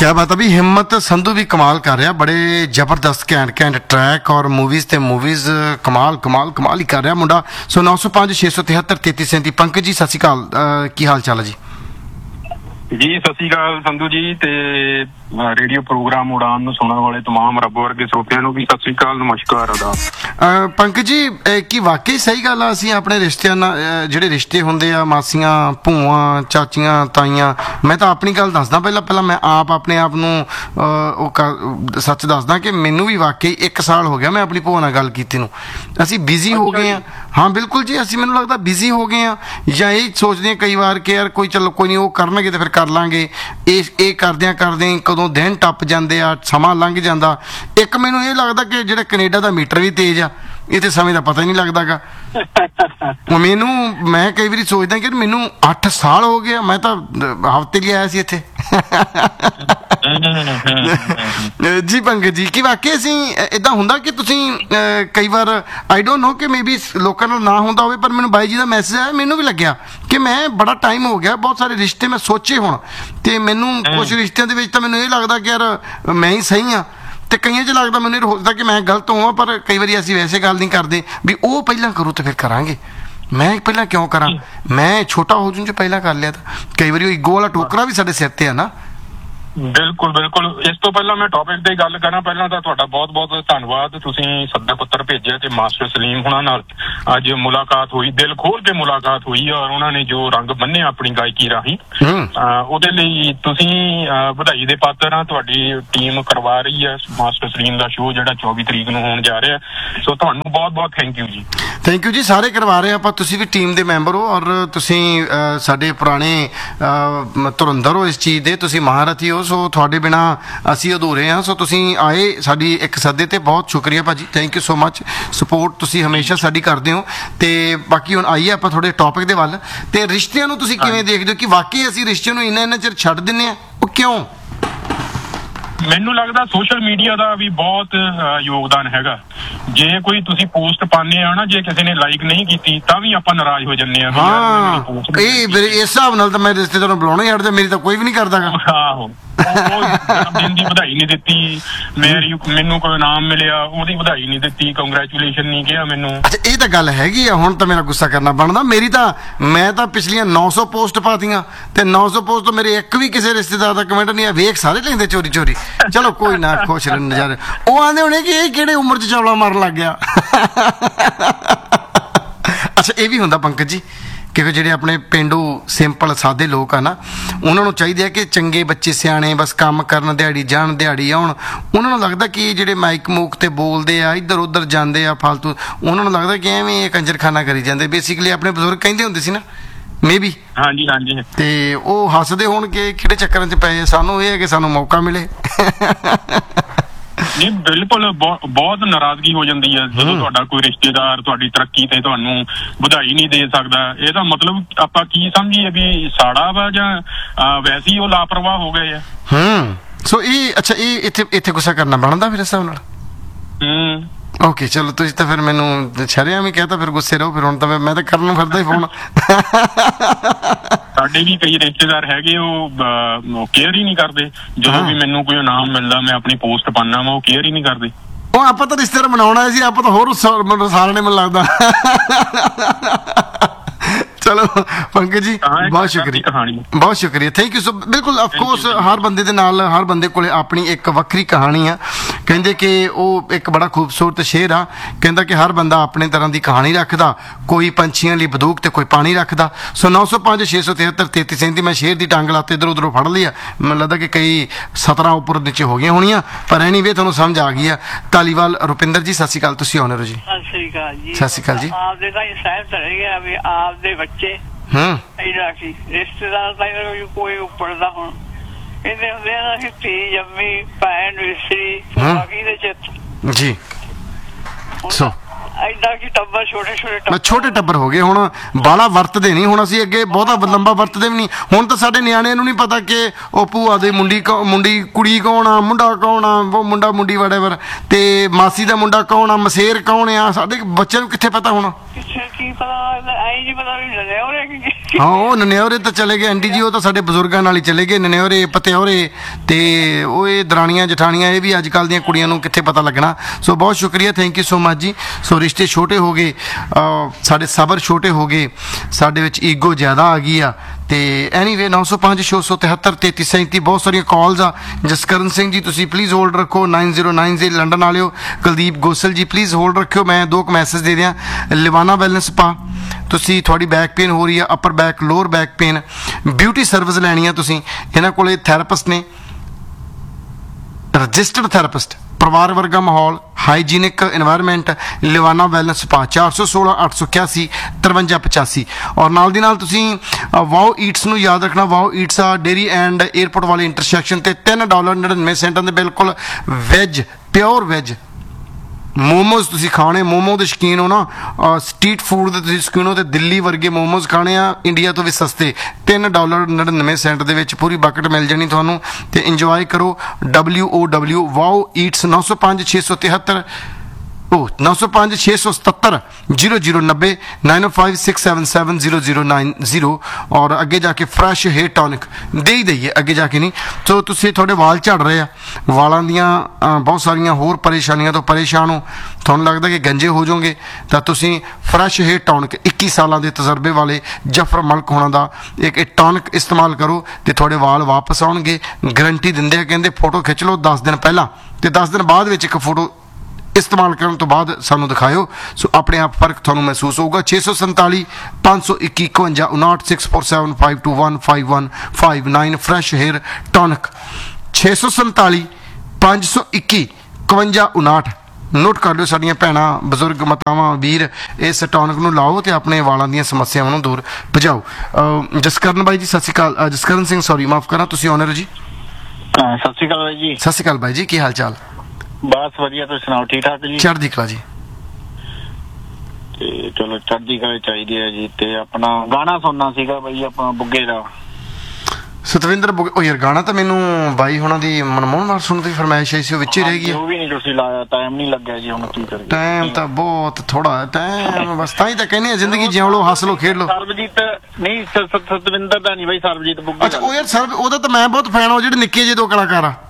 क्या बात है भी हिम्मत संधू भी कमाल कर रहा बड़े जबरदस्त घैंट ट्रैक और मूवीज कमाल कमाल कमाल ही कर रहा मुंडा सो 905 673 33 पंकज जी सत श्री अकाल की हाल चाल है जी ਸਤਿ ਸ਼੍ਰੀ ਅਕਾਲ ਸੰਧੂ ਜੀ ਤੇ ਰੇਡੀਓ ਪ੍ਰੋਗਰਾਮ ਉਡਾਨ ਨੂੰ ਸੁਣਨ ਵਾਲੇ तमाम ਰੱਬ ਵਰਗੇ ਸਰੋਤਿਆਂ ਨੂੰ ਵੀ ਸਤਿ ਸ਼੍ਰੀ ਅਕਾਲ ਨਮਸਕਾਰ ਆਦਾਬ। ਪੰਕਜ ਜੀ ਕੀ ਵਾਕਈ ਸਹੀ ਗੱਲ ਆ ਅਸੀਂ ਆਪਣੇ ਰਿਸ਼ਤਿਆਂ ਨਾਲ ਜਿਹੜੇ ਰਿਸ਼ਤੇ ਹੁੰਦੇ ਆ ਮਾਸੀਆਂ ਭੂਆ ਚਾਚੀਆਂ ਤਾਈਆਂ ਮੈਂ ਤਾਂ ਆਪਣੀ ਗੱਲ ਦੱਸਦਾ ਪਹਿਲਾਂ ਮੈਂ ਆਪ ਆਪਣੇ ਆਪ ਨੂੰ ਸੱਚ ਦੱਸਦਾ ਕਿ ਮੈਨੂੰ ਵੀ ਵਾਕਈ 1 ਸਾਲ ਹੋ ਗਿਆ ਮੈਂ ਆਪਣੀ ਭੂਆ ਨਾਲ ਗੱਲ ਕੀਤੀ ਨੂੰ ਅਸੀਂ ਬਿਜ਼ੀ ਹੋ ਗਏ ਹਾਂ। ਹਾਂ ਬਿਲਕੁਲ ਜੀ ਅਸੀਂ ਮੈਨੂੰ ਲੱਗਦਾ ਬਿਜ਼ੀ ਹੋ ਗਏ ਹਾਂ ਜਾਂ ਇਹ ਸੋਚਦੇ ਹਾਂ ਕਈ ਵਾਰ ਕਿ ਯਾਰ ਕੋਈ ਚਲੋ ਕੋਈ ਨਹੀਂ ਉਹ ਕਰਨਗੇ ਤੇ ਫਿਰ ਕਰ ਲਾਂਗੇ ਇਹ ਕਰਦਿਆਂ ਕਦੋਂ ਦਿਨ ਟੱਪ ਜਾਂਦੇ ਆ ਸਮਾਂ ਲੰਘ ਜਾਂਦਾ। ਇੱਕ ਮੈਨੂੰ ਇਹ ਲੱਗਦਾ ਕਿ ਜਿਹੜਾ ਕੈਨੇਡਾ ਦਾ ਮੀਟਰ ਵੀ ਤੇਜ਼ ਆ ਇਹ ਤੇ ਸਮੇਂ ਦਾ ਪਤਾ ਹੀ ਨਹੀਂ ਲੱਗਦਾ ਗਾ ਮੈਨੂੰ ਮੈਂ ਕਈ ਵਾਰੀ ਸੋਚਦਾ ਕਿ ਮੈਨੂੰ 8 ਸਾਲ ਹੋ ਗਏ ਮੈਂ ਤਾਂ ਹਫ਼ਤੇ ਲਈ ਆਇਆ ਸੀ ਇੱਥੇ ਜੀ ਪੰਕਜ ਜੀ ਕੀ ਵਾਕਈ ਅਸੀਂ ਇੱਦਾਂ ਹੁੰਦਾ ਕਿ ਤੁਸੀਂ ਕਈ ਵਾਰ ਆਈ ਡੋਂਟ ਨੋ ਕਿ ਮੇਬੀ ਲੋਕਾਂ ਨਾਲ ਨਾ ਹੁੰਦਾ ਹੋਵੇ ਪਰ ਮੈਨੂੰ ਬਾਈ ਜੀ ਦਾ ਮੈਸੇਜ ਆਇਆ ਮੈਨੂੰ ਵੀ ਲੱਗਿਆ ਕਿ ਮੈਂ ਬੜਾ ਟਾਈਮ ਹੋ ਗਿਆ ਬਹੁਤ ਸਾਰੇ ਰਿਸ਼ਤੇ ਮੈਂ ਸੋਚੇ ਹੁਣ ਤੇ ਮੈਨੂੰ ਕੁਛ ਰਿਸ਼ਤਿਆਂ ਦੇ ਵਿੱਚ ਤਾਂ ਮੈਨੂੰ ਇਹ ਲੱਗਦਾ ਕਿ ਯਾਰ ਮੈਂ ਹੀ ਸਹੀ ਹਾਂ ਤੇ ਕਈਆਂ 'ਚ ਲੱਗਦਾ ਮੈਨੂੰ ਇਹ ਹੁੰਦਾ ਕਿ ਮੈਂ ਗਲਤ ਹੋਵਾਂ ਪਰ ਕਈ ਵਾਰੀ ਅਸੀਂ ਵੈਸੇ ਗੱਲ ਨਹੀਂ ਕਰਦੇ ਵੀ ਉਹ ਪਹਿਲਾਂ ਕਰੂ ਤੇ ਫਿਰ ਕਰਾਂਗੇ ਮੈਂ ਪਹਿਲਾਂ ਕਿਉਂ ਕਰਾਂ ਮੈਂ ਛੋਟਾ ਹੋ ਜੂੰ ਜੇ ਪਹਿਲਾਂ ਕਰ ਲਿਆ ਤਾਂ ਕਈ ਵਾਰੀ ਉਹ ਈਗੋ ਵਾਲਾ ਟੋਕਰਾ ਵੀ ਸਾਡੇ ਸਿਰ ਤੇ ਆ ਨਾ। ਬਿਲਕੁਲ ਇਸ ਤੋਂ ਪਹਿਲਾਂ ਮੈਂ ਟੌਪਿਕ ਤੇ ਗੱਲ ਕਰਾਂ ਪਹਿਲਾਂ ਤਾਂ ਤੁਹਾਡਾ ਬਹੁਤ ਧੰਨਵਾਦ ਤੁਸੀਂ ਸੱਦਾ ਪੱਤਰ ਭੇਜਿਆ ਤੇ ਮਾਸਟਰ ਸਲੀਮ ਹੁਣਾਂ ਨਾਲ ਅੱਜ ਮੁਲਾਕਾਤ ਹੋਈ ਦਿਲ ਖੋਲ ਕੇ ਮੁਲਾਕਾਤ ਹੋਈ ਔਰ ਉਹਨਾਂ ਨੇ ਜੋ ਰੰਗ ਬੰਨੇ ਆਪਣੀ ਗਾਇਕੀ ਰਾਹੀਂ ਉਹਦੇ ਲਈ ਤੁਸੀਂ ਵਧਾਈ ਦੇ ਪਾਤਰ ਆ। ਤੁਹਾਡੀ ਟੀਮ ਕਰਵਾ ਰਹੀ ਹੈ ਮਾਸਟਰ ਸਲੀਮ ਦਾ ਸ਼ੋਅ ਜਿਹੜਾ 24 ਤਰੀਕ ਨੂੰ ਹੋਣ ਜਾ ਰਿਹਾ ਸੋ ਤੁਹਾਨੂੰ ਬਹੁਤ ਥੈਂਕ ਯੂ ਜੀ। ਥੈਂਕ ਯੂ ਜੀ ਸਾਰੇ ਕਰਵਾ ਰਹੇ ਆਪਾਂ ਤੁਸੀਂ ਵੀ ਟੀਮ ਦੇ ਮੈਂਬਰ ਹੋ ਔਰ ਤੁਸੀਂ ਸਾਡੇ ਪੁਰਾਣੇ ਧੁਰੰਧਰ ਹੋ ਇਸ ਚੀਜ਼ ਦੇ ਤੁਸੀਂ ਮਹਾਰਥੀ ਹੋ ਸੋ ਤੁਹਾਡੇ ਬਿਨਾ ਅਸੀਂ ਅਧੂਰੇ ਹਾਂ ਸੋ ਤੁਸੀਂ ਆਏ ਸਾਡੀ ਇੱਕ ਸੱਦੇ ਤੇ ਬਹੁਤ ਸ਼ੁਕਰੀਆ ਭਾਜੀ thank you so much support ਤੁਸੀਂ ਹਮੇਸ਼ਾ ਸਾਡੀ ਕਰਦੇ ਹੋ ਤੇ ਬਾਕੀ ਹੁਣ ਆਈਏ ਆਪਾਂ ਥੋੜੇ ਟੌਪਿਕ ਦੇ ਵੱਲ ਤੇ ਰਿਸ਼ਤਿਆਂ ਨੂੰ ਤੁਸੀਂ ਕਿਵੇਂ ਦੇਖਦੇ ਹੋ ਕਿ ਵਾਕਈ ਅਸੀਂ ਰਿਸ਼ਤੇ ਨੂੰ ਇੰਨਾ ਚਿਰ ਛੱਡ ਦਿੰਦੇ ਹਾਂ ਉਹ ਕਿਉਂ? ਮੈਨੂੰ ਲੱਗਦਾ ਸੋਸ਼ਲ ਮੀਡੀਆ ਦਾ ਵੀ ਬਹੁਤ ਯੋਗਦਾਨ ਹੈਗਾ ਜੇ ਕੋਈ ਤੁਸੀਂ ਪੋਸਟ ਪਾਉਂਦੇ ਆ ਨਾ ਜੇ ਕਿਸੇ ਨੇ ਲਾਈਕ ਨਹੀਂ ਕੀਤੀ ਤਾਂ ਵੀ ਆਪਾਂ ਨਾਰਾਜ਼ ਹੋ ਜੰਨੇ ਆ। ਹਾਂ ਇਹ ਇਸ ਹਿਸਾਬ ਨਾਲ ਤਾਂ ਮੈਂ ਰਿਸ਼ਤੇਦਾਰਾਂ ਨੂੰ ਬੁਲਾਉਣਾ ਹੀ ਹਟਦਾ ਮੇਰੀ ਤਾਂ ਕੋਈ ਵੀ ਨਹੀਂ ਕਰਦਾ ਗਾ। ਆਹੋ ਦਿਨ ਦੀ ਵਧਾਈ ਨਹੀਂ ਦਿੱਤੀ ਮੈਨੂੰ ਕੋਈ ਇਨਾਮ ਮਿਲਿਆ ਉਹਦੀ ਵਧਾਈ ਨਹੀਂ ਦਿੱਤੀ ਕੰਗ੍ਰੈਚੁਲੇਸ਼ਨ ਨਹੀਂ ਕਿਹਾ ਮੈਨੂੰ। ਅੱਛਾ ਇਹ ਤਾਂ ਗੱਲ ਹੈਗੀ ਆ ਹੁਣ ਤਾਂ ਮੇਰਾ ਗੁੱਸਾ ਕਰਨਾ ਬਣਦਾ ਮੈਂ ਤਾਂ ਪਿਛਲੀਆਂ 900 ਪੋਸਟ ਪਾਤੀਆਂ ਤੇ 900 ਪੋਸਟ ਤੋਂ ਮੇਰੇ ਇੱਕ ਵੀ ਕਿਸੇ ਰਿਸ਼ਤੇਦਾਰ ਦਾ ਕਮੈਂਟ ਨਹੀਂ ਆ ਵੇਖ ਸਾਰੇ ਲੈਂਦੇ ਚੋਰੀ ਚਲੋ ਕੋਈ ਨਾ ਖੁਸ਼ ਰਹਿਣ ਨਜ਼ਾਰੇ ਉਹ ਆਂਦੇ ਹੋਣੇ ਕਿ ਇਹ ਕਿਹੜੇ ਉਮਰ 'ਚ ਚੌਲਾ ਮਾਰਨ ਲੱਗ ਗਿਆ। ਅੱਛਾ ਇਹ ਵੀ ਹੁੰਦਾ ਪੰਕਜ ਜੀ ਕਿਉਂਕਿ ਜਿਹੜੇ ਆਪਣੇ ਪੇਂਡੂ ਸਿੰਪਲ ਸਾਦੇ ਲੋਕ ਆ ਨਾ ਉਹਨਾਂ ਨੂੰ ਚਾਹੀਦੇ ਆ ਕਿ ਚੰਗੇ ਬੱਚੇ ਸਿਆਣੇ ਬਸ ਕੰਮ ਕਰਨ ਦਿਹਾੜੀ ਜਾਣ ਦਿਹਾੜੀ ਆਉਣ ਉਹਨਾਂ ਨੂੰ ਲੱਗਦਾ ਕਿ ਜਿਹੜੇ ਮਾਈਕ ਮੂਕ ਤੇ ਬੋਲਦੇ ਆ ਇੱਧਰ ਉੱਧਰ ਜਾਂਦੇ ਆ ਫਾਲਤੂ ਉਹਨਾਂ ਨੂੰ ਲੱਗਦਾ ਕਿ ਐਵੇਂ ਇਹ ਕੰਜਰਖਾਨਾ ਕਰੀ ਜਾਂਦੇ ਬੇਸਿਕਲੀ ਆਪਣੇ ਬਜ਼ੁਰਗ ਕਹਿੰਦੇ ਹੁੰਦੇ ਸੀ ਨਾ ਮੇਬੀ ਹਾਂਜੀ ਤੇ ਉਹ ਹੱਸਦੇ ਹੋਣ ਕਿ ਕਿਹੜੇ ਚੱਕਰਾਂ 'ਚ ਪਏ ਸਾਨੂੰ ਇਹ ਹੈ ਕਿ ਸਾਨੂੰ ਮੌਕਾ ਮਿਲੇ। ਨਹੀਂ ਬਿਲਕੁਲ ਬਹੁਤ ਨਾਰਾਜ਼ਗੀ ਹੋ ਜਾਂਦੀ ਹੈ ਜਦੋਂ ਤੁਹਾਡਾ ਕੋਈ ਰਿਸ਼ਤੇਦਾਰ ਤੁਹਾਡੀ ਤਰੱਕੀ ਤੇ ਤੁਹਾਨੂੰ ਵਧਾਈ ਨਹੀਂ ਦੇ ਸਕਦਾ ਇਹਦਾ ਮਤਲਬ ਆਪਾਂ ਕੀ ਸਮਝੀਏ ਵੀ ਸਾੜਾ ਵਾ ਜਾਂ ਵੈਸੇ ਹੀ ਉਹ ਲਾਪਰਵਾਹ ਹੋ ਗਏ ਆ। ਸੋ ਇਹ ਅੱਛਾ ਇਹ ਇੱਥੇ ਗੁੱਸਾ ਕਰਨਾ ਬਣਦਾ ਫਿਰ ਇਸ ਹਿਸਾਬ ਨਾਲ। ਓਕੇ ਚਲੋ ਤੁਸੀਂ ਤਾਂ ਫਿਰ ਮੈਨੂੰ ਸ਼ਰਿਆਂ ਵੀ ਕਹਿਤਾ ਫਿਰ ਗੁੱਸੇ ਰਹੋ ਫਿਰ ਹੁਣ ਤਾਂ ਮੈਂ ਤਾਂ ਕਰਨ ਨੂੰ ਫਿਰਦਾ ਹੀ ਫੋਨ। ਸਾਡੇ ਵੀ ਕਈ ਰਿਸ਼ਤੇਦਾਰ ਹੈਗੇ ਉਹ ਕੇਅਰ ਹੀ ਨਹੀਂ ਕਰਦੇ ਜਦੋਂ ਵੀ ਮੈਨੂੰ ਕੋਈ ਇਨਾਮ ਮਿਲਦਾ ਮੈਂ ਆਪਣੀ ਪੋਸਟ ਪਾਉਂਦਾ ਵਾ ਉਹ ਕੇਅਰ ਹੀ ਨਹੀਂ ਕਰਦੇ। ਉਹ ਆਪਾਂ ਤਾਂ ਰਿਸ਼ਤੇਦਾਰ ਬਣਾਉਣਾ ਸੀ ਆਪਾਂ ਤਾਂ ਹੋਰ ਸਾਰਿਆਂ ਨੇ ਮੈਨੂੰ ਲੱਗਦਾ। ਚਲੋ ਪੰਕਜ ਜੀ ਬਹੁਤ ਸ਼ੁਕਰੀਆ ਥੈਂਕ ਯੂ ਸੋ ਬਿਲਕੁਲ ਅਫਕੋਰਸ ਹਰ ਬੰਦੇ ਦੇ ਨਾਲ ਹਰ ਬੰਦੇ ਕੋਲ ਆਪਣੀ ਇੱਕ ਵੱਖਰੀ ਕਹਾਣੀ ਆ ਕਹਿੰਦੇ ਕਿ ਉਹ ਇੱਕ ਬੜਾ ਖੂਬਸੂਰਤ ਸ਼ੇਰ ਆ ਕਹਿੰਦਾ ਕਿ ਹਰ ਬੰਦਾ ਆਪਣੇ ਤਰ੍ਹਾਂ ਦੀ ਕਹਾਣੀ ਰੱਖਦਾ ਕੋਈ ਪੰਛੀਆਂ ਲਈ ਬੰਦੂਕ ਤੇ ਕੋਈ ਪਾਣੀ ਰੱਖਦਾ। ਸੋ 905 673 33 ਮੈਂ ਸ਼ੇਰ ਦੀ ਟੰਗ ਲਾਤੇ ਇੱਧਰ ਉੱਧਰੋਂ ਫੜ ਲਿਆ ਮੈਨੂੰ ਲੱਗਦਾ ਕਿ ਕਈ 17 ਉੱਪਰ ਨੀਚੇ ਹੋ ਗਈਆਂ ਹੋਣੀਆਂ ਪਰ ਐਨੀਵੇ ਤੁਹਾਨੂੰ ਸਮਝ ਆ ਗਈ ਆ। ਧਾਲੀਵਾਲ ਰੁਪਿੰਦਰ ਜੀ ਸਤਿ ਸ਼੍ਰੀ ਅਕਾਲ ਤੁਸੀਂ ਆਨਰ ਹੋ ਜੀ। ਸਤਿ ਸ਼੍ਰੀ ਅਕਾਲ ਜੀ। ਸਤਿ ਸ਼੍ਰੀ ਅਕਾਲ ਜੀ। ਆਪਦੇ ਤਾਂ ਸਹਿਮਤ ਰਹਿ ਗਿਆ ਵੀ ਆਪਦੇ ਬੱਚੇ ਰਿਸ਼ਤੇਦਾਰ ਤਾਂ ਕੋਈ ਉੱਪਰਦਾ ਹੁਣ ਇਹਦੇ ਹੁੰਦੇ ਆ ਅਸੀਂ ਧੀ ਜੰਮੀ ਭੈਣ ਵਿਸਰੀ ਬਾਕੀ ਦੇ ਚਿੱਤ ਜੀ ਸੋ ਐਡਾ ਕੀ ਟੱਬਰ ਛੋਟੇ ਟੱਬਰ ਹੋ ਗਏ ਹੁਣ ਬਾਲਾ ਵਰਤਦੇ ਨਹੀਂ ਹੁਣ ਅਸੀਂ ਅੱਗੇ ਬਹੁਤਾ ਲੰਬਾ ਵਰਤਦੇ ਵੀ ਨਹੀਂ ਹੁਣ ਤਾਂ ਸਾਡੇ ਨਿਆਣਿਆਂ ਨੂੰ ਨਹੀਂ ਪਤਾ ਕਿ ਉਹ ਭੂਆ ਦੇ ਮੁੰਡੀ ਕੁੜੀ ਕੌਣ ਆ ਮੁੰਡਾ ਕੌਣ ਆ ਉਹ ਮੁੰਡਾ ਮੁੰਡੀ ਵੜੇਵਰ ਤੇ ਮਾਸੀ ਦਾ ਮੁੰਡਾ ਕੌਣ ਆ ਮਸੇਰ ਕੌਣ ਆ ਸਾਡੇ ਬੱਚਿਆਂ ਨੂੰ ਕਿੱਥੇ ਪਤਾ ਹੁਣ ਕੀ ਪਤਾ ਐ ਨਹੀਂ ਪਤਾ ਵੀ ਹਾਂ ਉਹ ਨਨਿਓਰੇ ਤਾਂ ਚਲੇ ਗਏ ਆਂਟੀ ਜੀ, ਉਹ ਤਾਂ ਸਾਡੇ ਬਜ਼ੁਰਗਾਂ ਨਾਲ ਹੀ ਚਲੇ ਗਏ, ਨਨਿਓਰੇ ਪਤਿਓਰੇ ਤੇ ਉਹ ਇਹ ਦਰਾਣੀਆਂ ਜਠਾਣੀਆਂ ਇਹ ਵੀ ਅੱਜ ਕੱਲ੍ਹ ਦੀਆਂ ਕੁੜੀਆਂ ਨੂੰ ਕਿੱਥੇ ਪਤਾ ਲੱਗਣਾ। ਸੋ ਬਹੁਤ ਸ਼ੁਕਰੀਆ, ਥੈਂਕ ਯੂ ਸੋ ਮਚ ਜੀ। ਸੋ ਰਿਸ਼ਤੇ ਛੋਟੇ ਹੋ ਗਏ, ਸਾਡੇ ਸਬਰ ਛੋਟੇ ਹੋ ਗਏ, ਸਾਡੇ ਵਿੱਚ ਈਗੋ ਜ਼ਿਆਦਾ ਆ ਗਈ ਆ। ਤੇ ਐਨੀਵੇ 905 673 3337 ਬਹੁਤ ਸਾਰੀਆਂ ਕਾਲਸ ਆ। ਜਸਕਰਨ ਸਿੰਘ ਜੀ ਤੁਸੀਂ ਪਲੀਜ਼ ਹੋਲਡ ਰੱਖੋ, 9090 ਲੰਡਨ ਵਾਲਿਓ। ਕੁਲਦੀਪ ਗੋਸਲ ਜੀ ਪਲੀਜ਼ ਹੋਲਡ ਰੱਖਿਓ, ਮੈਂ 2 ਮੈਸੇਜ ਦੇ ਦਿਆਂ। ਲਿਵਾਨਾ ਵੈਲਨੈਸ ਸਪਾ, ਤੁਸੀਂ ਤੁਹਾਡੀ ਬੈਕ ਪੇਨ ਹੋ ਰਹੀ ਆ, ਅਪਰ back lower back pain, beauty service ਲੈਣੀ ਆ ਤੁਸੀਂ, ਇਹਨਾਂ ਕੋਲੇ ਥੈਰੇਪਿਸਟ ਨੇ, ਰਜਿਸਟਰਡ ਥੈਰੇਪਿਸਟ, ਪਰਿਵਾਰ ਵਰਗਾ ਮਾਹੌਲ, ਹਾਈਜੀਨਿਕ ਇਨਵਾਇਰਨਮੈਂਟ। ਲਿਵਾਨਾ wellness spa 416 881 5385। ਔਰ ਨਾਲ ਦੀ ਨਾਲ ਤੁਸੀਂ ਵਾਓ ਈਟਸ ਨੂੰ ਯਾਦ ਰੱਖਣਾ। ਵਾਓ ਈਟਸ ਆ ਡੇਰੀ ਐਂਡ 에ਅਰਪੋਰਟ ਵਾਲੇ ਇੰਟਰਸੈਕਸ਼ਨ ਤੇ $3.99 ਦੇ ਬਿਲਕੁਲ ਵੈਜ, ਪਿਓਰ ਵੈਜ ਮੋਮੋਜ਼ ਤੁਸੀਂ ਖਾਣੇ, ਮੋਮੋ ਦੇ ਸ਼ੌਕੀਨ ਹੋ ਨਾ, ਸਟਰੀਟ ਫੂਡ ਦੇ ਤੁਸੀਂ ਸ਼ੌਕੀਨ ਹੋ, ਤੇ ਦਿੱਲੀ ਵਰਗੇ ਮੋਮੋਜ਼ ਖਾਣੇ ਆ ਇੰਡੀਆ ਤੋਂ ਵੀ ਸਸਤੇ, $3.99 ਦੇ ਵਿੱਚ ਪੂਰੀ ਬਕਟ ਮਿਲ ਜਾਣੀ ਤੁਹਾਨੂੰ। ਤੇ ਇੰਜੋਏ ਕਰੋ। WOW wow Eats 905 673 905 677 0090 905 677 0090। ਔਰ ਅੱਗੇ ਜਾ ਕੇ ਫਰੈਸ਼ ਹੇਅਰ ਟੌਨਿਕ ਦੇ ਹੀ ਦਈਏ, ਅੱਗੇ ਜਾ ਕੇ ਨਹੀਂ। ਸੋ ਤੁਸੀਂ ਤੁਹਾਡੇ ਵਾਲ ਝੜ ਰਹੇ ਆ, ਵਾਲਾਂ ਦੀਆਂ ਬਹੁਤ ਸਾਰੀਆਂ ਹੋਰ ਪਰੇਸ਼ਾਨੀਆਂ ਤੋਂ ਪਰੇਸ਼ਾਨ ਹੋ, ਤੁਹਾਨੂੰ ਲੱਗਦਾ ਕਿ ਗੰਜੇ ਹੋ ਜਾਓਗੇ, ਤਾਂ ਤੁਸੀਂ ਫਰੈਸ਼ ਹੇਅਰ ਟੌਨਿਕ 21 ਸਾਲਾਂ ਦੇ ਤਜਰਬੇ ਵਾਲੇ ਜਫਰ ਮਲਕ ਹੋਣਾ ਦਾ ਇੱਕ ਟੌਨਿਕ ਇਸਤੇਮਾਲ ਕਰੋ ਤੇ ਤੁਹਾਡੇ ਵਾਲ ਵਾਪਸ ਆਉਣਗੇ। ਗਰੰਟੀ ਦਿੰਦੇ ਆ, ਕਹਿੰਦੇ ਫੋਟੋ ਖਿੱਚ ਲਓ 10 ਦਿਨ ਪਹਿਲਾਂ ਤੇ 10 ਦਿਨ ਬਾਅਦ ਵਿੱਚ ਇੱਕ ਫੋਟੋ ਇਸਤੇਮਾਲ ਕਰਨ ਤੋਂ ਬਾਅਦ ਸਾਨੂੰ ਦਿਖਾਇਓ। ਸੋ ਆਪਣੇ ਆਪ ਫਰਕ ਤੁਹਾਨੂੰ ਮਹਿਸੂਸ ਹੋਊਗਾ। 647 521 51 647 521 5159 ਫਰੈਸ਼ ਹੇਅਰ ਟੌਨਿਕ 647 521 5159। ਨੋਟ ਕਰ ਲਿਓ ਸਾਡੀਆਂ ਭੈਣਾਂ, ਬਜ਼ੁਰਗ, ਮਾਤਾਵਾਂ, ਵੀਰ, ਇਸ ਟੌਨਿਕ ਨੂੰ ਲਾਓ ਤੇ ਆਪਣੇ ਵਾਲਾਂ ਦੀਆਂ ਸਮੱਸਿਆਵਾਂ ਨੂੰ ਦੂਰ ਭਜਾਓ। ਜਸਕਰਨ ਬਾਈ ਜੀ ਸਤਿ ਸ਼੍ਰੀ ਅਕਾਲ। ਜਸਕਰਨ ਸਿੰਘ ਸੌਰੀ ਮਾਫ ਕਰਨਾ, ਤੁਸੀਂ ਓਨਰ ਜੀ। ਸਤਿ ਸ਼੍ਰੀ ਅਕਾਲ ਬਾਈ ਜੀ। ਸਤਿ ਸ਼੍ਰੀ ਅਕਾਲ ਬਾਈ ਜੀ, ਕੀ ਹਾਲ ਚਾਲ? ਬਸ ਵਧੀਆ, ਤੁਸੀਂ ਸੁਣਾਓ? ਠੀਕ ਠਾਕ ਜੀ? ਚੜ੍ਹਦੀ ਕਲਾ ਜੀ। ਤੇ ਚਲੋ ਚੜ੍ਹਦੀ ਕਲਾ ਚਾਹੀਦੀ ਹੈ ਜੀ। ਤੇ ਆਪਣਾ ਗਾਣਾ ਸੁਣਨਾ ਸੀਗਾ ਬਾਈ, ਆਪਣਾ ਬੁੱਗੇ ਦਾ ਸਤਵਿੰਦਰ ਉਹ ਯਾਰ ਗਾਣਾ ਤਾਂ ਮੈਨੂੰ ਬਾਈ ਹੁਣਾਂ ਦੀ ਮਨਮੋਹਨ ਨਾਲ ਸੁਣਨ ਦੀ ਫਰਮਾਇਸ਼ ਆਈ ਸੀ, ਉਹ ਵਿੱਚ ਹੀ ਰਹਿ ਗਈ। ਉਹ ਵੀ ਨਹੀਂ ਤੁਸੀਂ ਲਾਇਆ, ਟਾਈਮ ਨਹੀਂ ਲੱਗਿਆ ਜੀ, ਹੁਣ ਕੀ ਕਰੀਏ? ਟਾਈਮ ਤਾਂ ਬਹੁਤ ਥੋੜਾ ਟਾਈਮ, ਬਸ ਤਾਂ ਹੀ ਤਾਂ ਕਹਿੰਦੇ ਆ ਜ਼ਿੰਦਗੀ ਜਿਉ ਲੋ, ਹੱਸ ਲੋ, ਖੇਡ ਲੋ। ਸਰਬਜੀਤ ਨਹੀਂ, ਸਤਵਿੰਦਰ ਦਾ ਨਹੀਂ ਬਾਈ, ਸਰਬਜੀਤ ਬੁੱਗੇ। ਅੱਛਾ ਉਹ ਯਾਰ ਉਹਦਾ ਤਾਂ ਮੈਂ ਬਹੁਤ ਫੈਨ ਹਾਂ, ਜਿਹੜੇ ਨਿੱਕੇ ਜਿਹੇ 2 ਕਲਾਕਾਰ ਆ।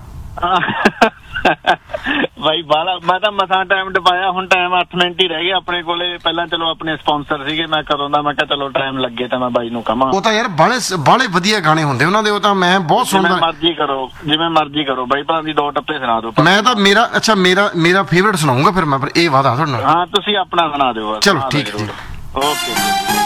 ਬਾਈ ਬਾਲਾ ਮੈਂ ਤਾਂ ਮਸਾਂ ਟਾਈਮ ਡਪਾਇਆ, ਹੁਣ ਟਾਈਮ 8 ਮਿੰਟ ਹੀ ਰਹਿ ਗਏ ਆਪਣੇ ਕੋਲੇ। ਪਹਿਲਾਂ ਚਲੋ ਆਪਣੇ ਸਪਾਂਸਰ ਸੀਗੇ, ਮੈਂ ਕਦੋਂ ਦਾ ਮੈਂ ਕਿਹਾ ਚਲੋ ਟਾਈਮ ਲੱਗੇ ਤਾਂ ਮੈਂ ਬਾਈ ਨੂੰ ਕਹਾਂ। ਉਹ ਤਾਂ ਯਾਰ ਬਾਲੇ ਵਧੀਆ ਗਾਣੇ ਹੁੰਦੇ ਉਹਨਾਂ ਦੇ, ਉਹ ਤਾਂ ਮੈਂ ਬਹੁਤ ਸੁਣਦਾ। ਜਿਵੇਂ ਮਰਜ਼ੀ ਕਰੋ ਬਾਈ, ਭਾਵੇਂ ਦੀ 2 ਟੱਪੇ ਸੁਣਾ ਦਿਓ। ਮੈਂ ਤਾਂ ਮੇਰਾ ਫੇਵਰਟ ਸੁਣਾਉਂਗਾ ਫਿਰ ਮੈਂ, ਪਰ ਇਹ ਵਾਦਾ ਤੁਹਾਡੇ ਨਾਲ। ਹਾਂ ਤੁਸੀਂ ਆਪਣਾ ਸੁਣਾ ਦਿਓ। ਚਲੋ ਠੀਕ ਹੈ ਜੀ, ਓਕੇ।